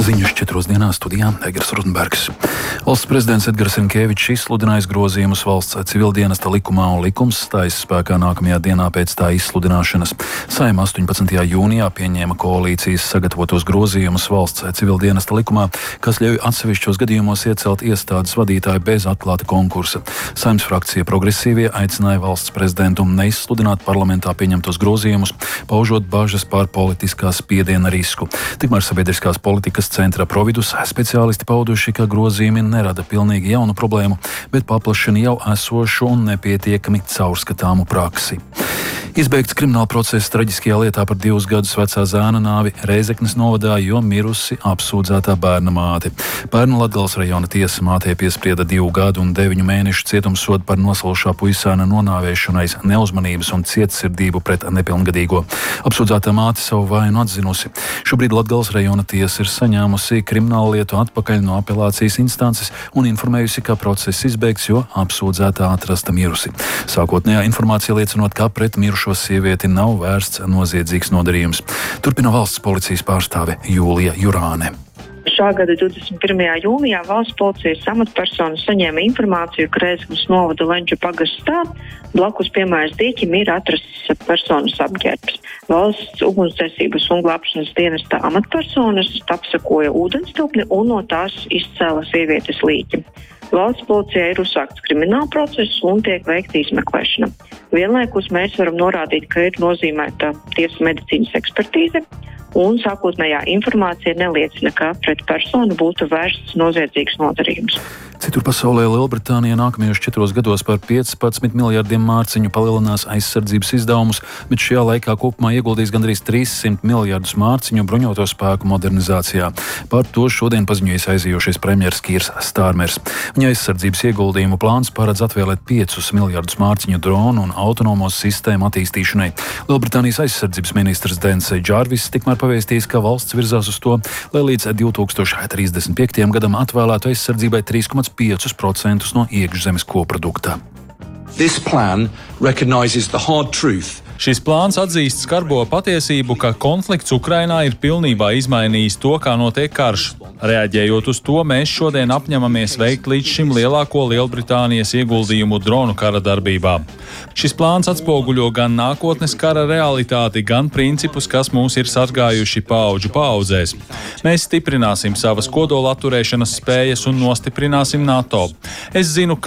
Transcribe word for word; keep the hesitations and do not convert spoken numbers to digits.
Ziņas četros dienās studijā Egers Rudenbergs. Valsts prezidents Edgars Rinkevičs izsludinājis grozījumus valsts civildienesta likumā, un likums stājas spēkā nākamajā dienā pēc tā izsludināšanas. Saeima astoņpadsmitajā jūnijā pieņēma koalīcijas sagatavotos grozījumus valsts civildienesta likumā, kas ļauj atsevišķos gadījumos iecelt iestādes vadītāju bez atklāta konkursa. Saeimas frakcija Progresīvie aicināja valsts prezidentu neizsludināt parlamentā pieņemtos grozījumus, paužot bažas par politiskā spiediena risku. Tikmēr sabiedriskās politikas centra Providus speciālisti pauduši, ka grozījumi nerada pilnīgi jaunu problēmu, bet paplašina jau esošu un nepietiekami caurskatāmu praksi. Izbeigts krimināla process traģiskajā lietā par divus gadus vecā zēna nāvi Rēzeknes novadā, jo mirusi apsūdzētā bērna māte. Pērnu Latgales rajona tiesa mātei piesprieda divu gadu un deviņu mēnešu cietumsodu par nosalušā puisēna nonāvēšanu aiz neuzmanības un cietsirdību pret nepilngadīgo. Apsūdzētā māte savu vainu atzinusi. Šobrīd Latgales rajona tiesa ir saņēmusi kriminālu lietu atpakaļ no apelācijas instances un informējusi, ka process izbeigts, jo apsūdzētā atrasta mirusi. Sākotnējā informācija liecinot, ka pret mirušo šo sievieti nav vērsts noziedzīgs nodarījums. Turpina valsts policijas pārstāve Jūlija Jurāne. Šā gada divdesmit pirmajā jūnijā valsts policijas amatpersona saņēma informāciju, ka Rēzeknes novada Lenču pagastā blakus Piemājas dīķim ir atrasts personas apģērbs. Valsts ugunsdzēsības un glābšanas dienesta amatpersonas apsekoja ūdenstilpni un no tās izcēla sievietes līķi. Valsts policijai ir uzsākts krimināla process un tiek veikta izmeklēšana. Vienlaikus mēs varam norādīt, ka ir nozīmēta tiesas medicīnas ekspertīze, un sākotnējā informācija neliecina, ka pret personu būtu vērsts noziedzīgs nodarījums. Citur pasaulē Lielbritānija nākamajos četros gados par piecpadsmit miljardiem mārciņu palielinās aizsardzības izdevumus, bet šajā laikā kopumā ieguldīs gandrīz trīssimt miljardus mārciņu bruņoto spēku modernizācijā. Par to šodien paziņojis aizējošais premjers Kīrs Stārmers. Viņa aizsardzības ieguldījumu plāns paredz atvēlēt piecus miljardus mārciņu dronu un autonomo sistēmu attīstīšanai. Lielbritānijas aizsardzības ministrs Dens Džārvis tikmēr pavēstījis, ka valsts virzās uz to, lai līdz divi tūkstoši trīsdesmit piektajam gadam atvēlētu aizsardzībai trīs komats pieci procenti no iekšzemes koprodukta. This plan recognizes the hard truth. Šis plāns atzīst skarbo patiesību, ka konflikts Ukrainā ir pilnībā izmainījis to, kā notiek karš. Reaģējot uz to, mēs šodien apņemamies veikt līdz šim lielāko Lielbritānijas ieguldījumu dronu kara darbībā. Šis plāns atspoguļo gan nākotnes kara realitāti, gan principus, kas mūs ir sargājuši paudžu paudzēs. Mēs stiprināsim savas kodola atturēšanas spējas un nostiprināsim NATO. Es zinu,